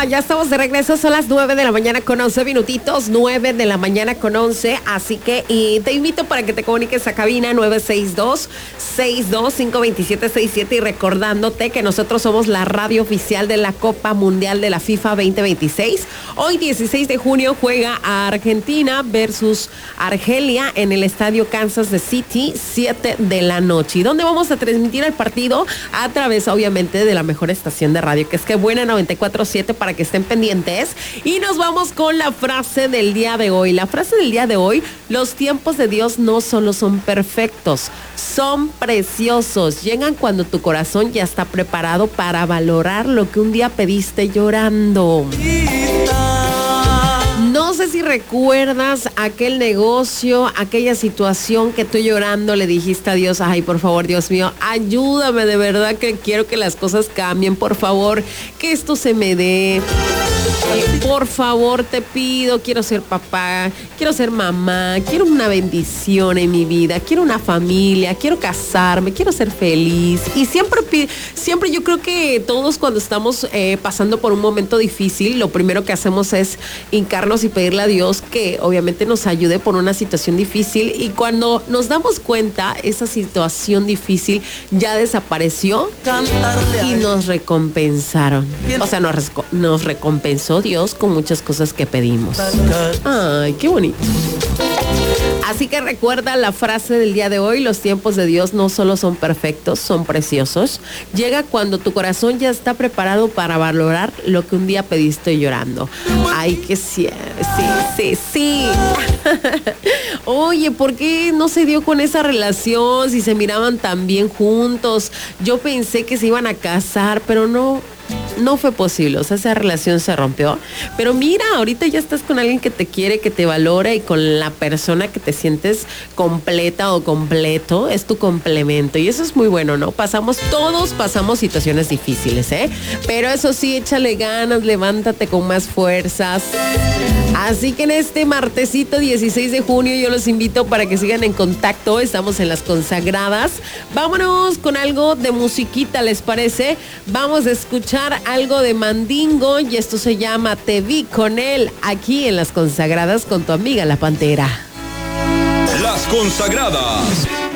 Ya estamos de regreso, son las 9 de la mañana con 11 minutitos, 9 de la mañana con 11, así que te invito para que te comuniques a cabina 962-625-2767 y recordándote que nosotros somos la radio oficial de la Copa Mundial de la FIFA 2026. Hoy 16 de junio juega a Argentina versus Argelia en el estadio Kansas City, 7 de la noche. ¿Y dónde vamos a transmitir el partido? A través, obviamente, de la mejor estación de radio, que es Que Buena 94.7, para que estén pendientes. Y nos vamos con la frase del día de hoy. La frase del día de hoy: los tiempos de Dios no solo son perfectos, son preciosos. Llegan cuando tu corazón ya está preparado para valorar lo que un día pediste llorando. No sé si recuerdas aquel negocio, aquella situación que tú llorando le dijiste a Dios: ay, por favor, Dios mío, ayúdame, de verdad que quiero que las cosas cambien, por favor, que esto se me dé. Por favor, te pido, quiero ser papá, quiero ser mamá, quiero una bendición en mi vida, quiero una familia, quiero casarme, quiero ser feliz. Y siempre yo creo que todos, cuando estamos pasando por un momento difícil, lo primero que hacemos es hincarnos y pedirle a Dios que obviamente nos ayude por una situación difícil, y cuando nos damos cuenta, esa situación difícil ya desapareció y nos recompensaron. O sea, nos recompensó Dios con muchas cosas que pedimos. Ay, qué bonito. Así que recuerda la frase del día de hoy: los tiempos de Dios no solo son perfectos, son preciosos. Llega cuando tu corazón ya está preparado para valorar lo que un día pediste llorando. Ay, que sí. Oye, ¿por qué no se dio con esa relación si se miraban tan bien juntos? Yo pensé que se iban a casar, pero no fue posible. O sea, esa relación se rompió. Pero mira, ahorita ya estás con alguien que te quiere, que te valora, y con la persona que te sientes completa o completo, es tu complemento. Y eso es muy bueno, ¿no? Todos pasamos situaciones difíciles, ¿eh? Pero eso sí, échale ganas, levántate con más fuerzas. Así que en este martesito 16 de junio yo los invito para que sigan en contacto. Estamos en Las Consagradas. Vámonos con algo de musiquita, ¿les parece? Vamos a escuchar algo de Mandingo, y esto se llama Te Vi Con Él, aquí en Las Consagradas con tu amiga La Pantera. Las Consagradas.